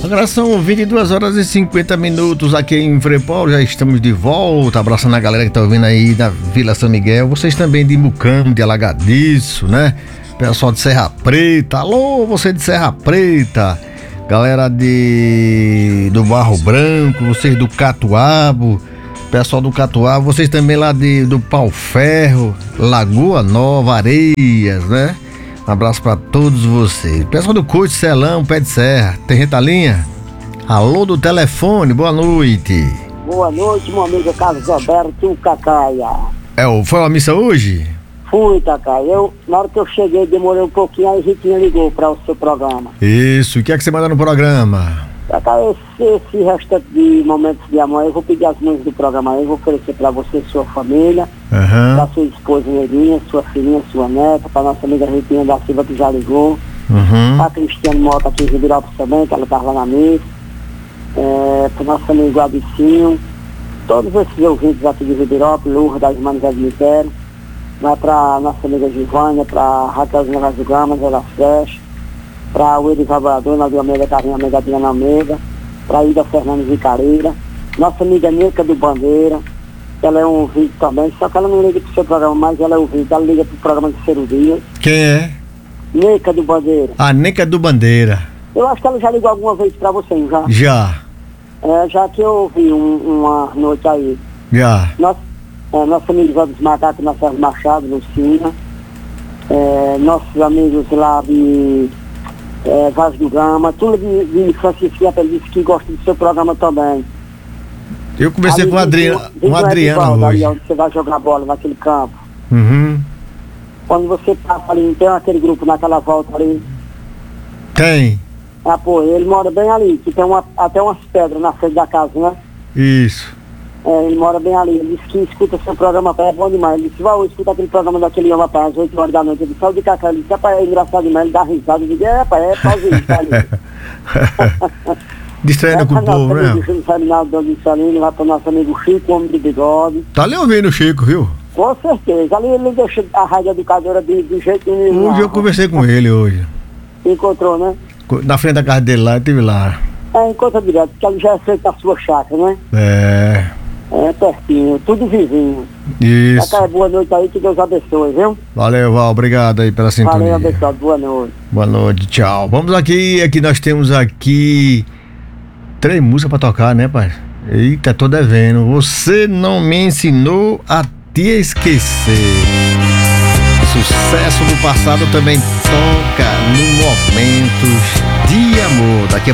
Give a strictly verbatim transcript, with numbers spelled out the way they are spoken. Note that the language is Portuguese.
Agora são vinte e duas horas e cinquenta minutos aqui em Frepol, já estamos de volta, abraçando a galera que tá ouvindo aí da Vila São Miguel, vocês também de Mucamo, de Alagadiço, né? Pessoal de Serra Preta, alô, você de Serra Preta, galera de do Barro Branco, vocês do Catuabo, pessoal do Catuabo, vocês também lá de, do Pau Ferro, Lagoa Nova, Areias, né? Um abraço pra todos vocês. Pessoal do Coito, Celão, Pé de Serra, tem retalinha? Alô do telefone, boa noite. Boa noite, meu amigo Carlos Alberto Cacaia. É, foi uma missa hoje? Fui, Cacaia. Eu, na hora que eu cheguei, demorei um pouquinho, aí a Ritinha ligou para o seu programa. Isso, o que é que você manda no programa? Cacaia, esse, esse restante de momentos de amor, eu vou pedir as mães do programa aí, eu vou oferecer para você e sua família, uhum. para sua esposa Neirinha, sua filhinha, sua neta, para nossa amiga Ritinha da Silva que já ligou, uhum. para Cristiano Mota aqui em Ribeirões também, que ela estava lá na mesa, é, para nosso amigo Abicinho, todos esses ouvintes aqui de Ribeirões, Lourdes das Irmãs da Admitério, vai para nossa amiga Givânia, para Raquelzinha Vaz do Gama, Zé das Flechas, para o Eri Salvador, Nadia Almeida, Carlinha Amiga Diana Almeida, para Ida Fernandes Vicareira, nossa amiga Neca do Bandeira, ela é um ouvinte também, só que ela não liga pro seu programa, mas ela é ouvinte, ela liga pro programa de Ciro Dias. Quem é? Neca do Bandeira. A Neca do Bandeira. Eu acho que ela já ligou alguma vez para você, já? Já. É, já que eu ouvi um, uma noite aí. Já. Nosso, é, nossos amigos lá dos Macacos, Marcelo Machado, Lucina, é, nossos amigos lá de é, Vaz do Gama, tudo de, de Francisco, ele disse que gosta do seu programa também. Eu conversei ali com o Adriano, com Adriano hoje. Ali onde você vai jogar bola naquele campo. Uhum. Quando você passa ali, tem aquele grupo naquela volta ali. Tem. Ah, pô, ele mora bem ali, que tem uma, até umas pedras na frente da casa, né? Isso. É, ele mora bem ali, ele disse que escuta seu programa, é bom demais. Ele disse, vai, escuta aquele programa daquele homem, rapaz, às oito horas da noite. Ele disse, salve de cacá, ele disse, rapaz, é engraçado demais, ele dá risada. Eu disse, é, rapaz, é pauzinho, tá ali. Distraindo é, com o povo, né? Vai pro nosso amigo Chico, homem de bigode. Tá ali ouvindo o Chico, viu? Com certeza, ali ele não deixa a rádio educadora de, de jeito nenhum. Hoje eu conversei com ele hoje. Encontrou, né? Na frente da casa dele lá, eu estive lá. É, encontra direto, porque ele já é feito na sua chácara, né? É. É, pertinho, tudo vizinho. Isso. Cacá, boa noite aí, que Deus abençoe, viu? Valeu, Val, obrigado aí pela sintonia. Valeu, abençoado, boa noite. Boa noite, tchau. Vamos aqui, aqui nós temos aqui três músicas pra tocar, né, pai? Eita, tô devendo. Você não me ensinou a te esquecer. Sucesso do passado também toca no Momentos de Amor. Daqui a